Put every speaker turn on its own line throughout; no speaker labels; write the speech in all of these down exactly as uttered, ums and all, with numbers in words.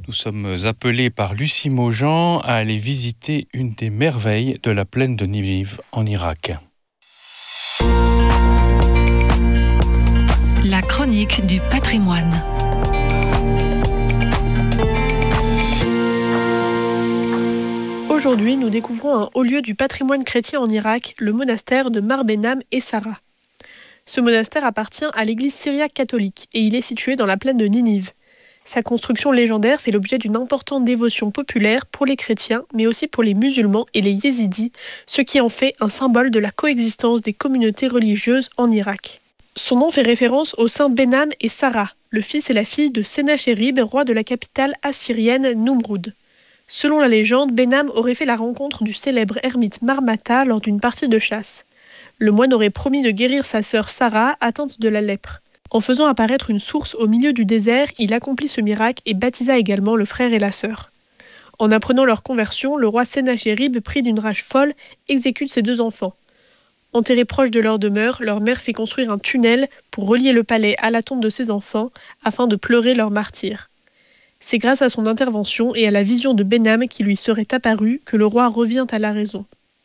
Nous sommes appelés par Lucie Maujean à aller visiter une des merveilles de la plaine de Ninive en Irak.
La chronique du patrimoine.
Aujourd'hui, nous découvrons un haut lieu du patrimoine chrétien en Irak, le monastère de Marbenam et Sara. Ce monastère appartient à l'église syriaque catholique et il est situé dans la plaine de Ninive. Sa construction légendaire fait l'objet d'une importante dévotion populaire pour les chrétiens, mais aussi pour les musulmans et les yézidis, ce qui en fait un symbole de la coexistence des communautés religieuses en Irak. Son nom fait référence aux saints Benam et Sara, le fils et la fille de Sennachérib, roi de la capitale assyrienne Numrud. Selon la légende, Benam aurait fait la rencontre du célèbre ermite Marmata lors d'une partie de chasse. Le moine aurait promis de guérir sa sœur Sara, atteinte de la lèpre. En faisant apparaître une source au milieu du désert, il accomplit ce miracle et baptisa également le frère et la sœur. En apprenant leur conversion, le roi Sennachérib, pris d'une rage folle, exécute ses deux enfants. Enterrés proches de leur demeure, leur mère fait construire un tunnel pour relier le palais à la tombe de ses enfants, afin de pleurer leur martyre. C'est grâce à son intervention et à la vision de Benam qui lui serait apparue que le roi revient à la raison.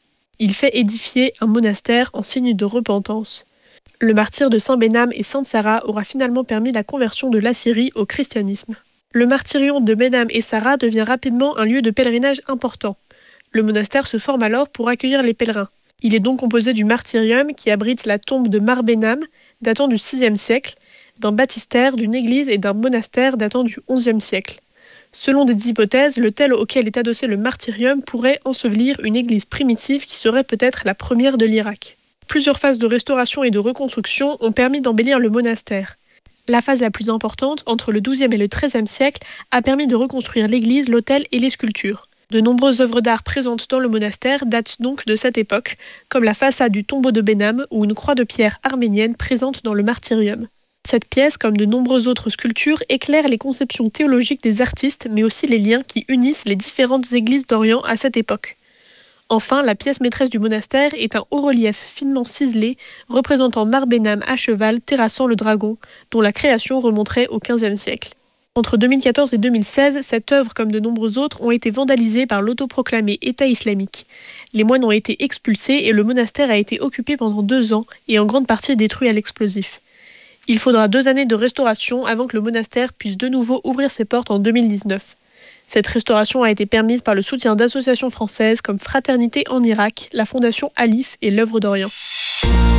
Il fait édifier un monastère en signe de repentance. Le martyre de Saint Benam et Sainte Sara aura finalement permis la conversion de l'Assyrie au christianisme. Le martyrion de Benam et Sara devient rapidement un lieu de pèlerinage important. Le monastère se forme alors pour accueillir les pèlerins. Il est donc composé du martyrium qui abrite la tombe de Marbenam, datant du sixième siècle, d'un baptistère, d'une église et d'un monastère datant du onzième siècle. Selon des hypothèses, l'autel auquel est adossé le martyrium pourrait ensevelir une église primitive qui serait peut-être la première de l'Irak. Plusieurs phases de restauration et de reconstruction ont permis d'embellir le monastère. La phase la plus importante, entre le douzième et le treizième siècle, a permis de reconstruire l'église, l'autel et les sculptures. De nombreuses œuvres d'art présentes dans le monastère datent donc de cette époque, comme la façade du tombeau de Benam ou une croix de pierre arménienne présente dans le martyrium. Cette pièce, comme de nombreuses autres sculptures, éclaire les conceptions théologiques des artistes, mais aussi les liens qui unissent les différentes églises d'Orient à cette époque. Enfin, la pièce maîtresse du monastère est un haut-relief finement ciselé représentant Marbenam à cheval terrassant le dragon, dont la création remonterait au quinzième siècle. Entre deux mille quatorze et deux mille seize, cette œuvre, comme de nombreuses autres, ont été vandalisées par l'autoproclamé État islamique. Les moines ont été expulsés et le monastère a été occupé pendant deux ans et en grande partie détruit à l'explosif. Il faudra deux années de restauration avant que le monastère puisse de nouveau ouvrir ses portes en deux mille dix-neuf. Cette restauration a été permise par le soutien d'associations françaises comme Fraternité en Irak, la Fondation Alif et l'Œuvre d'Orient.